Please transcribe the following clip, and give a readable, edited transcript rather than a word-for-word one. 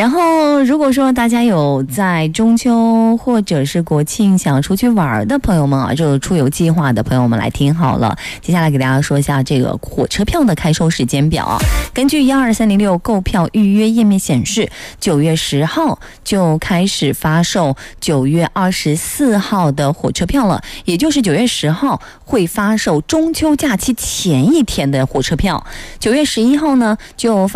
然后如果说大家有在中秋或者是国庆想出去玩的朋友们啊，就出游计划的朋友们来听好了，接下来给大家说一下这个火车票的开售时间表。根据12306购票预约页面显示，9月10号就开始发售9月24号的火车票了，也就是9月10号会发售中秋假期前一天的火车票，9月11号呢就